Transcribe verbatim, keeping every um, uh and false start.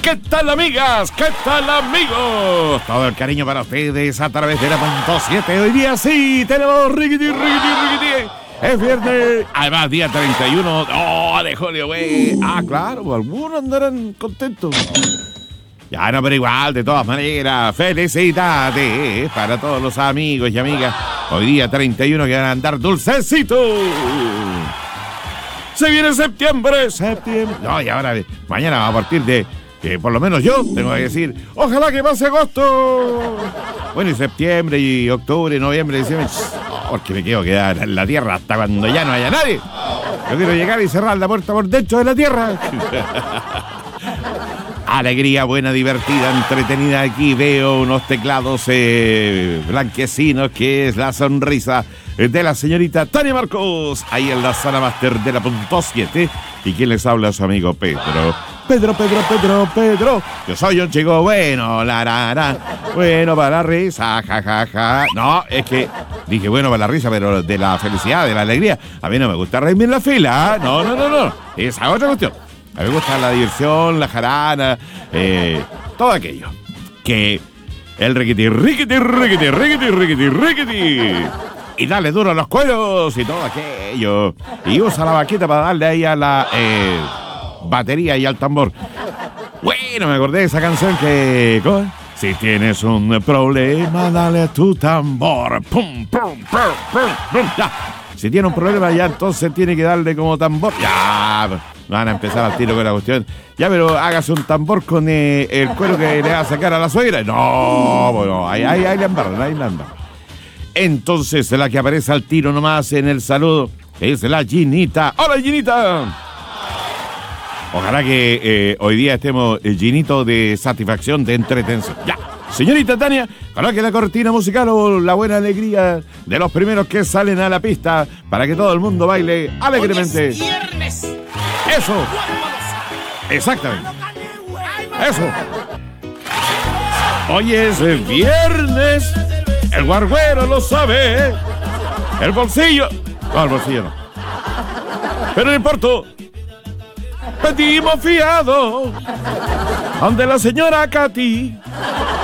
¿Qué tal, amigas? ¿Qué tal, amigos? Todo el cariño para ustedes a través de la punto siete. Hoy día sí tenemos riquiti, riquiti, riquiti. Es viernes, además día treinta y uno oh, de julio, güey. Ah, claro, algunos andarán contentos. Ya no, pero igual, de todas maneras, felicidades para todos los amigos y amigas. Hoy día treinta y uno que van a andar dulcecitos. Se viene septiembre, septiembre. No, y ahora, mañana a partir de, que por lo menos yo tengo que decir, ojalá que pase agosto. Bueno, y septiembre, y octubre, noviembre, diciembre, porque me quiero quedar en la tierra hasta cuando ya no haya nadie. Yo quiero llegar y cerrar la puerta por dentro de la tierra. Alegría buena, divertida, entretenida. Aquí veo unos teclados eh, blanquecinos, que es la sonrisa de la señorita Tania Marcos, ahí en la sala máster de la punto siete. Y quien les habla, su amigo Pedro. Pedro, Pedro, Pedro, Pedro. Yo soy un chico bueno, la, la, la. Bueno para la risa, ja, ja, ja. No, es que dije bueno para la risa, pero de la felicidad, de la alegría. A mí no me gusta reírme en la fila. No, no, no, no. Esa es otra cuestión. A mí me gusta la diversión, la jarana, eh, todo aquello. Que el riquiti, riquiti, riquiti, riquiti, riquiti, riquiti. Y dale duro a los cueros y todo aquello. Y usa la vaquita para darle ahí a la eh, batería y al tambor. Bueno, me acordé de esa canción que... Si tienes un problema, dale a tu tambor. Pum, pum, pum, pum, pum. Ya. Si tiene un problema, ya entonces tiene que darle como tambor. Ya, van a empezar al tiro con la cuestión. Ya, pero hágase un tambor con eh, el cuero que le va a sacar a la suegra. No, bueno, ahí, ahí, ahí la embarran, ahí la embarran. Entonces, la que aparece al tiro nomás en el saludo es la Ginita. ¡Hola, Ginita! Ojalá que eh, hoy día estemos eh, Ginito de satisfacción, de entretención. Ya. Señorita Tania, coloque la cortina musical o la buena alegría de los primeros que salen a la pista para que todo el mundo baile alegremente. Hoy es viernes. Eso. Exactamente. Eso. Hoy es el viernes. El guarguero lo sabe. El bolsillo. No, el bolsillo no. Pero no importa. Pedimos fiado. Donde la señora Katy.